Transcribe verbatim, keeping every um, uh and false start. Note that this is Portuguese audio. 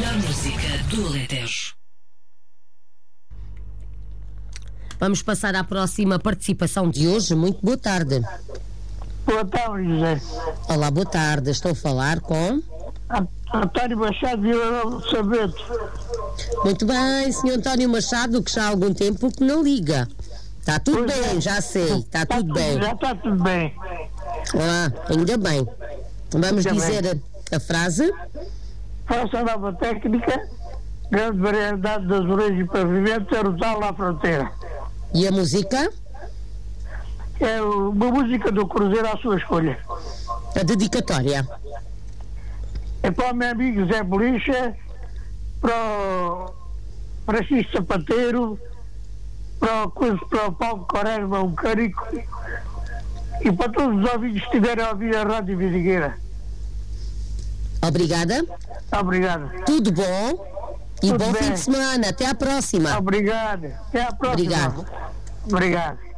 A música do Alentejo. Vamos passar à próxima participação de hoje. Muito boa tarde. Boa tarde, José. Olá, boa tarde. Estou a falar com... António Machado, Vila Nova de Sabeto. Muito bem, senhor António Machado, que já há algum tempo que não liga. Está tudo Pois bem, é. já sei. Está Tá tudo tudo- bem. Já está tudo bem. Ah, ainda bem. Vamos Ainda dizer a, a frase. Faça nova técnica, grande variedade das orelhas e pavimento, é o tal à fronteira. E a música? É uma música do Cruzeiro à sua escolha. A dedicatória. É para o meu amigo Zé Bolicha, para o Francisco Sapateiro, para o, coisa- para o Paulo Quaresma, um carico, e para todos os ouvintes que estiverem a ouvir a Rádio Vidigueira. Obrigada. Obrigado. Tudo bom. E Tudo bom bem. fim de semana. Até à próxima. Obrigado. Até à próxima. Obrigado. Obrigado.